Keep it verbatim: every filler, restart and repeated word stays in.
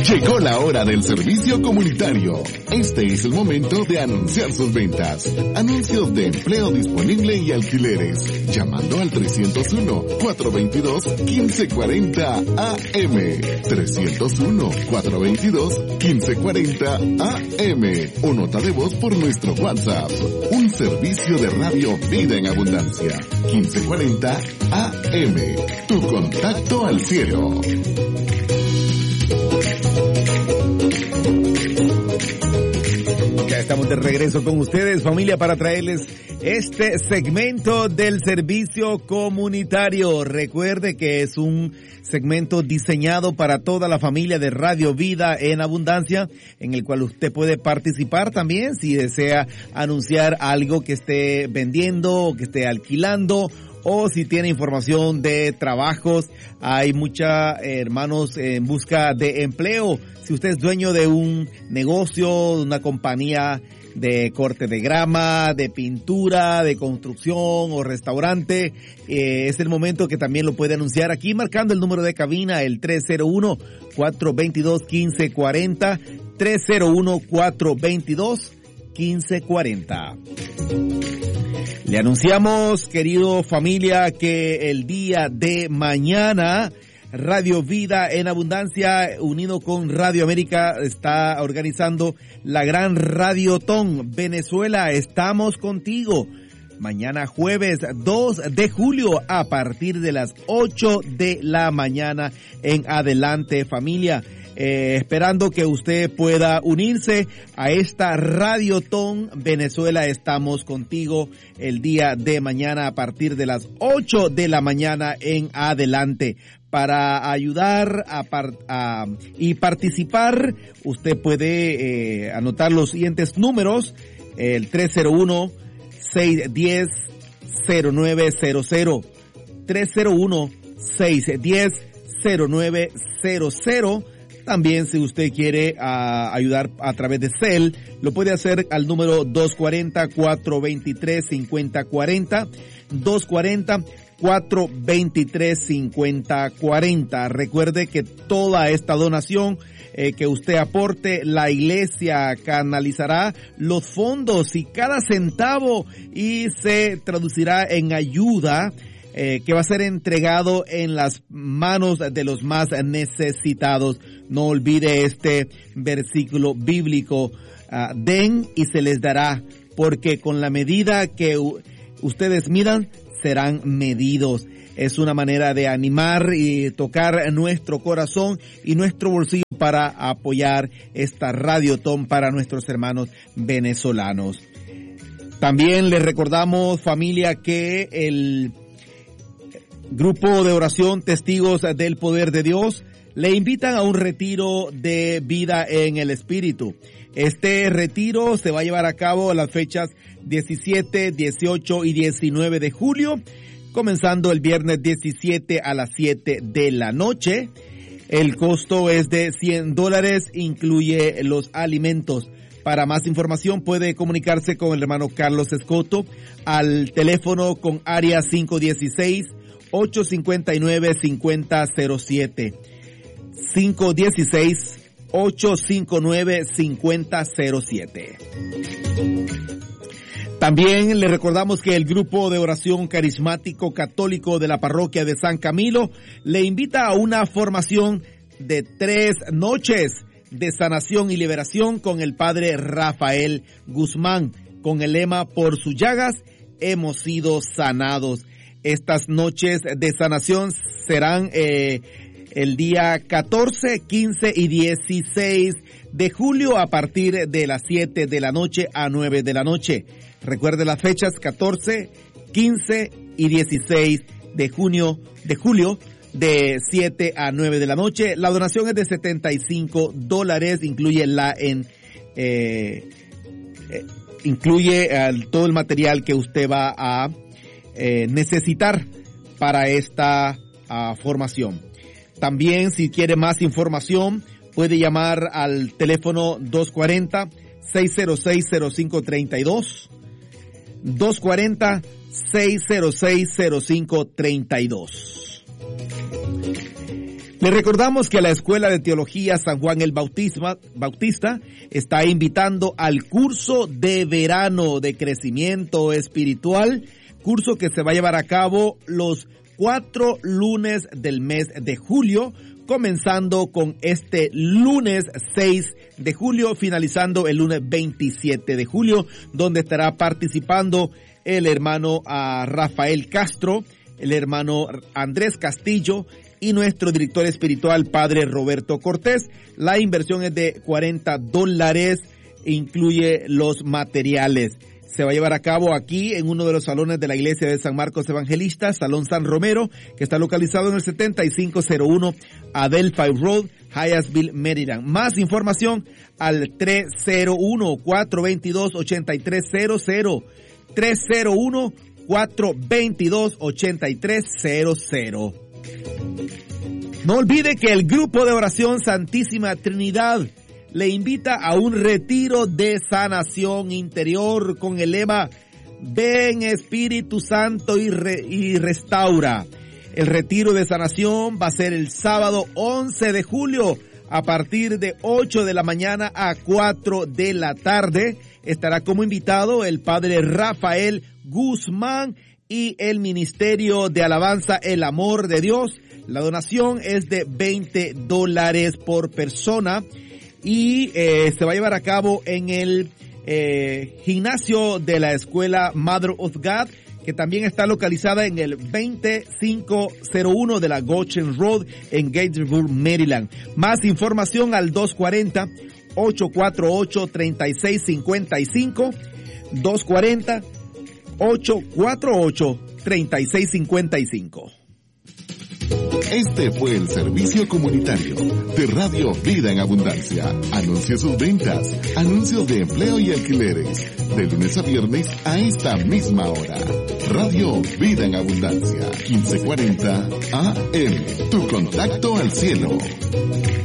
Llegó la hora del servicio comunitario. Este es el momento de anunciar sus ventas. Anuncios de empleo disponible y alquileres. Llamando al trescientos uno, cuatrocientos veintidós, quince cuarenta A M. trescientos uno, cuatrocientos veintidós, quince cuarenta A M. O nota de voz por nuestro WhatsApp. Un servicio de radio Vida en Abundancia. quince cuarenta A M. Tu contacto al cielo. Ya estamos de regreso con ustedes, familia, para traerles este segmento del servicio comunitario. Recuerde que es un segmento diseñado para toda la familia de Radio Vida en Abundancia, en el cual usted puede participar también si desea anunciar algo que esté vendiendo o que esté alquilando, o si tiene información de trabajos. Hay muchos eh, hermanos en busca de empleo. Si usted es dueño de un negocio, de una compañía de corte de grama, de pintura, de construcción o restaurante, eh, es el momento que también lo puede anunciar aquí marcando el número de cabina, el tres cero uno, cuatrocientos veintidós, quince cuarenta, tres cero uno, cuatrocientos veintidós, quince cuarenta. Le anunciamos, querido familia, que el día de mañana Radio Vida en Abundancia, unido con Radio América, está organizando la gran Radiotón. Venezuela, estamos contigo. Mañana jueves dos de julio a partir de las ocho de la mañana en adelante, familia. Eh, esperando que usted pueda unirse a esta Radiotón. Venezuela, estamos contigo el día de mañana a partir de las ocho de la mañana en adelante. Para ayudar a, par, a y participar, usted puede eh, anotar los siguientes números: el tres cero uno, seis uno cero, cero nueve cero cero, tres cero uno, seis uno cero, cero nueve cero cero. También, si usted quiere uh, ayudar a través de Cel, lo puede hacer al número dos cuatro cero, cuatro dos tres, cinco cero cuatro cero, dos cuatro cero, cuatro dos tres, cinco cero cuatro cero. Recuerde que toda esta donación eh, que usted aporte, la iglesia canalizará los fondos y cada centavo y se traducirá en ayuda Eh, que va a ser entregado en las manos de los más necesitados. No olvide este versículo bíblico: uh, den y se les dará, porque con la medida que u- ustedes midan, serán medidos. Es una manera de animar y tocar nuestro corazón y nuestro bolsillo para apoyar esta Radiotón para nuestros hermanos venezolanos. También les recordamos, familia, que el Grupo de Oración Testigos del Poder de Dios le invitan a un retiro de vida en el Espíritu. Este retiro se va a llevar a cabo las fechas diecisiete, dieciocho y diecinueve de julio, comenzando el viernes diecisiete a las siete de la noche. El costo es de cien dólares, incluye los alimentos. Para más información puede comunicarse con el hermano Carlos Escoto al teléfono con área cinco uno seis, ocho cinco nueve, cinco cero cero siete. cinco uno seis, ocho cinco nueve, cinco cero cero siete. También le recordamos que el Grupo de Oración Carismático Católico de la Parroquia de San Camilo le invita a una formación de tres noches de sanación y liberación con el Padre Rafael Guzmán, con el lema: por sus llagas hemos sido sanados. Estas noches de sanación serán eh, el día catorce, quince y dieciséis de julio a partir de las siete de la noche a nueve de la noche. Recuerde las fechas: catorce, quince y dieciséis de junio, de julio, de siete a nueve de la noche. La donación es de setenta y cinco dólares, incluye la en eh, eh, incluye eh, todo el material que usted va a Eh, necesitar para esta uh, formación. También, si quiere más información, puede llamar al teléfono dos cuatro cero, seis cero seis, cero cinco tres dos, dos cuatro cero, seis cero seis, cero cinco tres dos. Le recordamos que la Escuela de Teología San Juan el Bautista, Bautista está invitando al curso de verano de crecimiento espiritual, curso que se va a llevar a cabo los cuatro lunes del mes de julio, comenzando con este lunes seis de julio, finalizando el lunes veintisiete de julio, donde estará participando el hermano uh, Rafael Castro, el hermano Andrés Castillo y nuestro director espiritual, Padre Roberto Cortés. La inversión es de cuarenta dólares, incluye los materiales. Se va a llevar a cabo aquí en uno de los salones de la iglesia de San Marcos Evangelista, Salón San Romero, que está localizado en el setenta y cinco cero uno Adelphi Road, Hyattsville, Maryland. Más información al tres cero uno, cuatro dos dos, ocho tres cero cero, tres cero uno, cuatro dos dos, ocho tres cero cero. No olvide que el grupo de oración Santísima Trinidad le invita a un retiro de sanación interior con el lema Ven Espíritu Santo y, re, y restaura. El retiro de sanación va a ser el sábado once de julio a partir de ocho de la mañana a cuatro de la tarde. Estará como invitado el Padre Rafael Guzmán y el Ministerio de Alabanza El Amor de Dios. La donación es de veinte dólares por persona y eh, se va a llevar a cabo en el eh, gimnasio de la escuela Mother of God, que también está localizada en el veinticinco cero uno de la Goshen Road en Gatesburg, Maryland. Más información al dos cuarenta, ocho cuatro ocho, tres seis cinco cinco, dos cuarenta, ocho cuatro ocho, tres seis cinco cinco. Este fue el servicio comunitario de Radio Vida en Abundancia. Anuncia sus ventas, anuncios de empleo y alquileres, de lunes a viernes a esta misma hora. Radio Vida en Abundancia, quince cuarenta A M. Tu contacto al cielo.